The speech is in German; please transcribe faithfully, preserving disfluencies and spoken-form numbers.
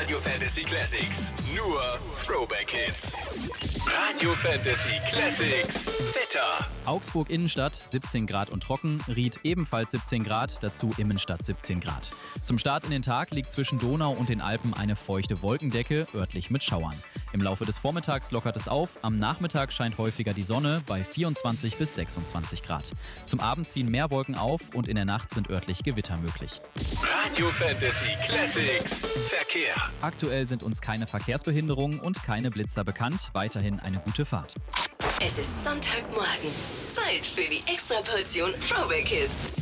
Radio Fantasy Classics. Nur Throwback Hits. Radio Fantasy Classics. Wetter. Augsburg Innenstadt siebzehn Grad und trocken, Ried ebenfalls siebzehn Grad, dazu Immenstadt siebzehn Grad. Zum Start in den Tag liegt zwischen Donau und den Alpen eine feuchte Wolkendecke, örtlich mit Schauern. Im Laufe des Vormittags lockert es auf, am Nachmittag scheint häufiger die Sonne bei vierundzwanzig bis sechsundzwanzig Grad. Zum Abend ziehen mehr Wolken auf und in der Nacht sind örtlich Gewitter möglich. Radio Fantasy Classics. Verkehr. Aktuell sind uns keine Verkehrsbehinderungen und keine Blitzer bekannt, weiterhin eine gute Fahrt. Es ist Sonntagmorgen. Zeit für die Extraportion Throwback Hits.